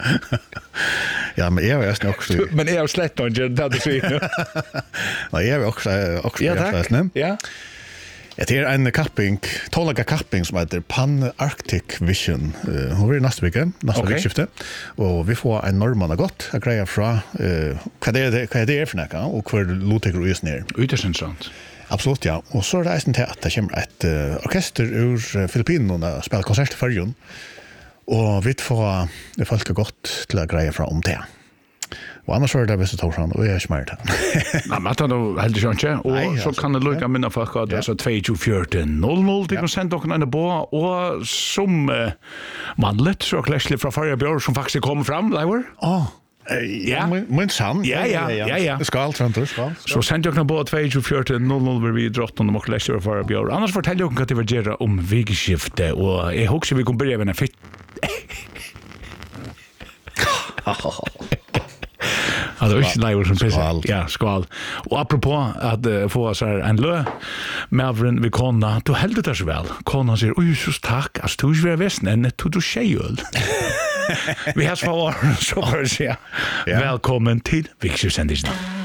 Ja, men jag är också. Men jag har slett och inte det svin. Nej, jag är också Ja, tack. Ja. Det är en capping, tålaga capping som heter Pan Arctic Vision. Hon är nästa vecka, nästa veckskifte. Och vi får en norrman gott att greja från vad det är för något och hur låter det just ner. Utintressant. Absolut, ja. Och så är det en teater, det kommer ett orkester ur Filippinerna och spelar konsert i förrjun. Och vi får folk gott till att greja från om det. Och annars var det bästa torsan och jag är smart. Nej, men det då helt inte och så kan det lucka mina folk att alltså 22:14:00 det kan sända dock en bo och som manligt så Clashly från Firebjörn som faktiskt kommer fram live. Ja, men sant. Ja. Det ska allt runt ska. Så sända jag på 22:14:00 vi drottning och Clashly från Firebjörn. Annars fortäljer jag att det var gera om vigskifte och jag hoppas vi kommer börja med en fitt. Alltså inte live som precis. Ja, skål. Och apropå att få så här en lö med vi konna, du helt det så väl. Konna säger, "Oj, så tack. Alltså du är västen en du tjejöl." Vi har så var så för att säga. Välkommen till Vigskiftssändningen.